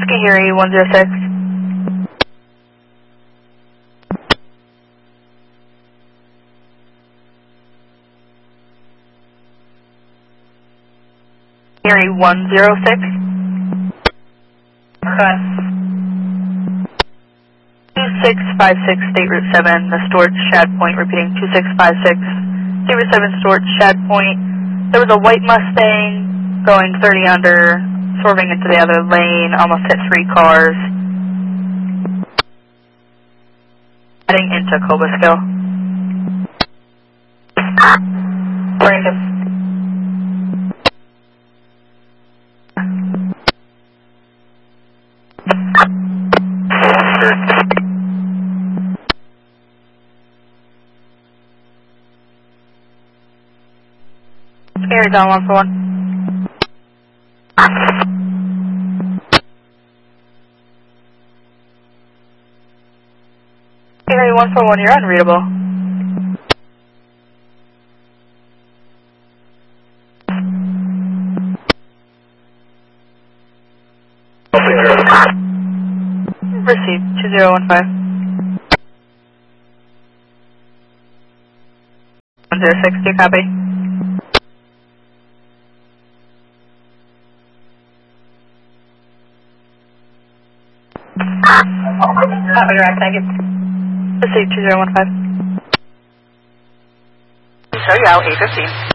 Skahiri 106. Skahiri 106. Cut. 2656 State Route 7, the Storage Shad Point, repeating 2656 State Route 7 Storage Shad Point. There was a white Mustang going 30 under, swerving into the other lane, almost hit 3 cars. Heading into Cobleskill. Break it. Skahiri down 141. Skahiri 141, you're unreadable. Received 2015. 106, do you copy? Copy, direct, thank you. Received 2015. Show you out 815.